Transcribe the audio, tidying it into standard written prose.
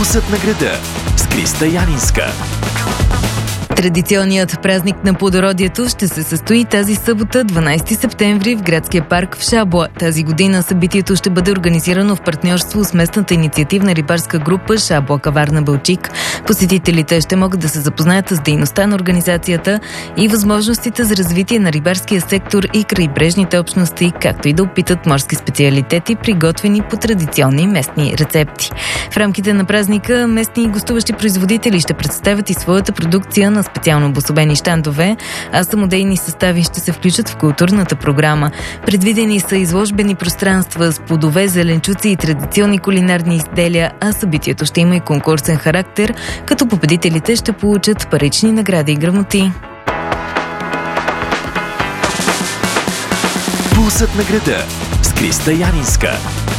Пулсът на града с Криста Янинска. Традиционният празник на плодородието ще се състои тази събота, 12 септември, в градския парк в Шабла. Тази година събитието ще бъде организирано в партньорство с местната инициативна рибарска група Шабла Каварна Балчик. Посетителите ще могат да се запознаят с дейността на организацията и възможностите за развитие на рибарския сектор и крайбрежните общности, както и да опитат морски специалитети, приготвени по традиционни местни рецепти. В рамките на празника местни и гостуващи производители ще представят и своята продукция на специално обособени щандове, а самодейни състави ще се включат в културната програма. Предвидени са изложбени пространства с плодове, зеленчуци и традиционни кулинарни изделия, а събитието ще има и конкурсен характер, като победителите ще получат парични награди и грамоти. Пулсът на града с Криста Янинска.